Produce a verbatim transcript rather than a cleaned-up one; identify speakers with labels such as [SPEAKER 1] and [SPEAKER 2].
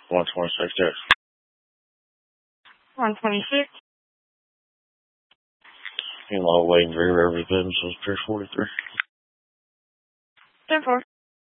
[SPEAKER 1] one twenty-six, yes.
[SPEAKER 2] one twenty-six.
[SPEAKER 1] Meanwhile, waiting for everything, so it's Pier forty-three.
[SPEAKER 2] ten four.